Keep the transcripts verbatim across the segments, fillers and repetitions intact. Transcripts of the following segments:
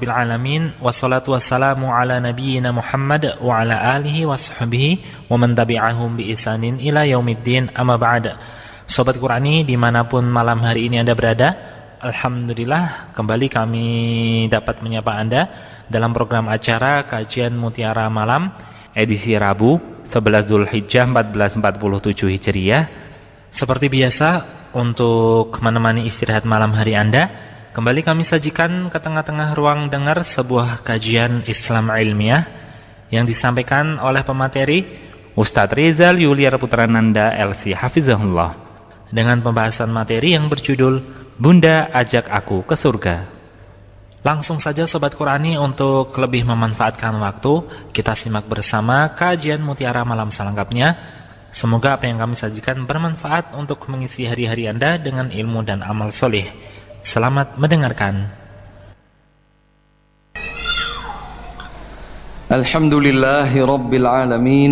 Rabbil Alamin. Wassalatu wassalamu ala nabiyyina Muhammad wa ala alihi wa sahbihi wa man tabi'ahum bi ihsanin ila yaumiddin, amma ba'd. Sobat Qurani dimanapun malam hari ini Anda berada, alhamdulillah kembali kami dapat menyapa Anda dalam program acara Kajian Mutiara Malam edisi Rabu sebelas Dzulhijjah seribu empat ratus empat puluh tujuh Hijriah. Seperti biasa, untuk menemani istirahat malam hari Anda, kembali kami sajikan ke tengah-tengah ruang dengar sebuah kajian Islam ilmiah yang disampaikan oleh pemateri Ustadz Rizal Yuliar Putrananda L C Hafizahullah dengan pembahasan materi yang berjudul Bunda Ajak Aku ke Surga. Langsung saja Sobat Qurani, untuk lebih memanfaatkan waktu, kita simak bersama kajian Mutiara Malam selengkapnya. Semoga apa yang kami sajikan bermanfaat untuk mengisi hari-hari Anda dengan ilmu dan amal soleh. Selamat mendengarkan. Alhamdulillahi Rabbil Alamin,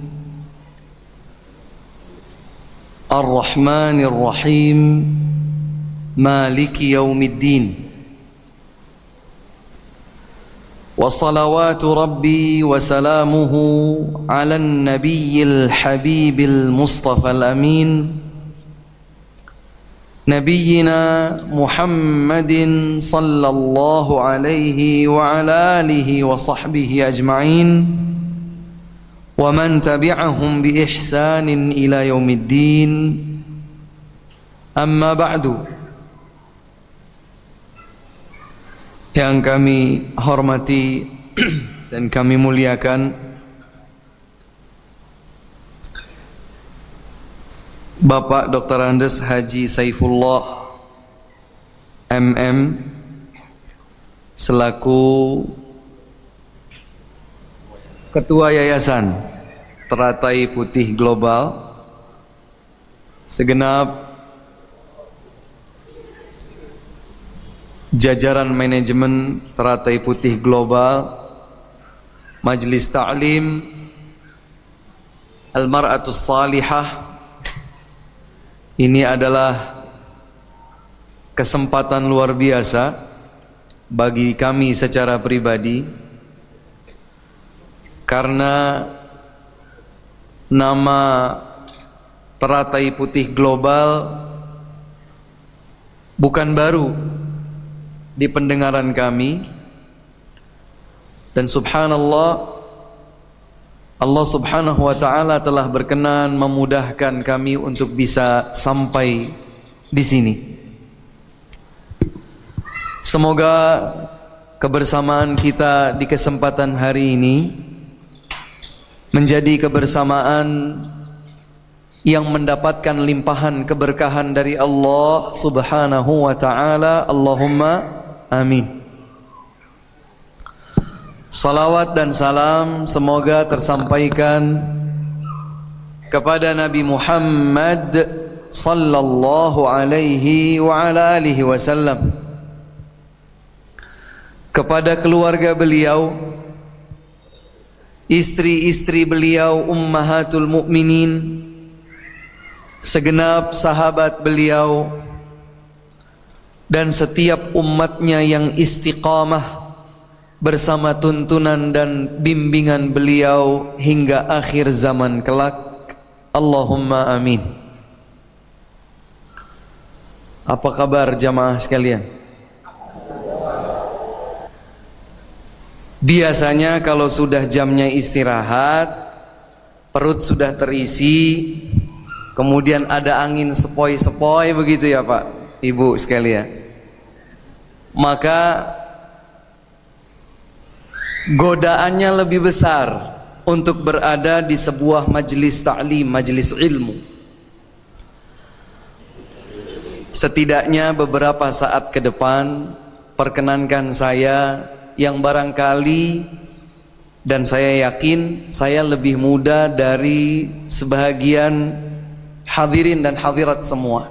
Ar-Rahmanir Rahim, Maliki Yawmiddin. وصلوات ربي وسلامه على النبي الحبيب المصطفى الأمين نبينا محمد صلى الله عليه وعلى آله وصحبه أجمعين ومن تبعهم بإحسان إلى يوم الدين، أما بعد. Yang kami hormati dan kami muliakan Bapak Doktor Andes Haji Saifullah M M selaku Ketua Yayasan Teratai Putih Global, segenap jajaran manajemen Teratai Putih Global, Majelis Ta'lim Al-Mar'atus Salihah. Ini adalah kesempatan luar biasa bagi kami secara pribadi, karena nama Teratai Putih Global bukan baru di pendengaran kami, dan subhanallah, Allah subhanahu wa ta'ala telah berkenan memudahkan kami untuk bisa sampai di sini. Semoga kebersamaan kita di kesempatan hari ini menjadi kebersamaan yang mendapatkan limpahan keberkahan dari Allah subhanahu wa ta'ala. Allahumma amin. Salawat dan salam semoga tersampaikan kepada Nabi Muhammad sallallahu alaihi wa ala alihi wasallam, kepada keluarga beliau, istri-istri beliau ummahatul mukminin, segenap sahabat beliau, dan setiap umatnya yang istiqamah bersama tuntunan dan bimbingan beliau hingga akhir zaman kelak. Allahumma amin. Apa kabar jamaah sekalian? Biasanya kalau sudah jamnya istirahat, perut sudah terisi, kemudian ada angin sepoi-sepoi begitu ya Pak, Ibu sekalian, maka godaannya lebih besar untuk berada di sebuah majelis ta'lim, majelis ilmu. Setidaknya beberapa saat ke depan, perkenankan saya yang barangkali dan saya yakin saya lebih muda dari sebahagian hadirin dan hadirat semua.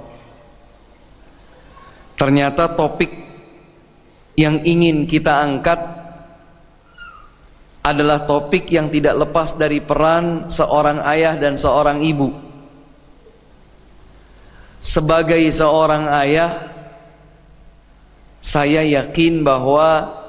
Ternyata topik yang ingin kita angkat adalah topik yang tidak lepas dari peran seorang ayah dan seorang ibu. Sebagai seorang ayah, saya yakin bahwa